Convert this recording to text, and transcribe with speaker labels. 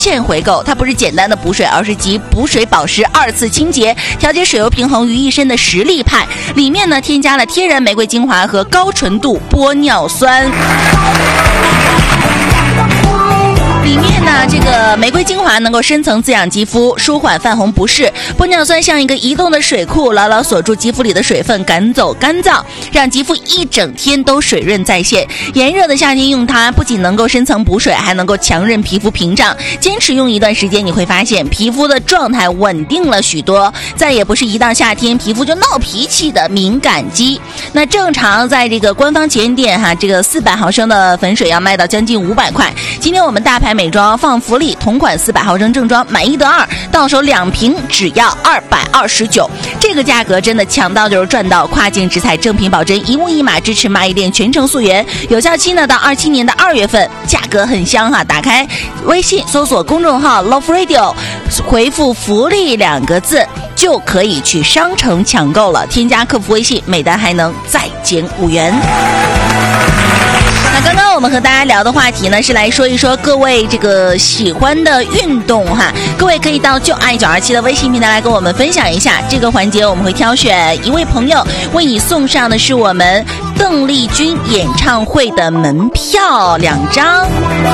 Speaker 1: 线回购，它不是简单的补水，而是集补水保湿2次清洁调节水油平衡于一身的实力派。里面呢添加了天然玫瑰精华和高纯度玻尿酸。里面呢，这个玫瑰精华能够深层滋养肌肤，舒缓泛红不适；玻尿酸像一个移动的水库，牢牢锁住肌肤里的水分，赶走干燥，让肌肤一整天都水润在线。炎热的夏天用它，不仅能够深层补水，还能够强韧皮肤屏障。坚持用一段时间，你会发现皮肤的状态稳定了许多，再也不是一到夏天皮肤就闹脾气的敏感肌。那正常在这个官方旗舰店这个400毫升的粉水要卖到将近500块。今天我们大牌美妆放福利，同款400毫升正装买1得2，到手2瓶只要229，这个价格真的抢到就是赚到。跨境直采正品保真，一物一码，支持蚂蚁店全程溯源，有效期呢到27年的2月份，价格很香哈。打开微信搜索公众号 Love Radio， 回复福利2个字就可以去商城抢购了，添加客服微信，每单还能再减5元。那刚刚我们和大家聊的话题呢，是来说一说各位这个喜欢的运动哈，各位可以到就爱927的微信平台来跟我们分享一下。这个环节我们会挑选一位朋友，为你送上的是我们邓丽君演唱会的门票2张。